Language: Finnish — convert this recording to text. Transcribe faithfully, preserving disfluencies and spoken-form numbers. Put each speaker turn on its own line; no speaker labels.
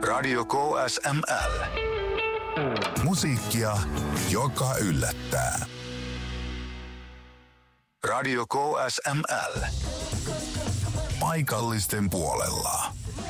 Radio K S M L. Musiikkia, joka yllättää. Radio K S M L. Paikallisten puolella.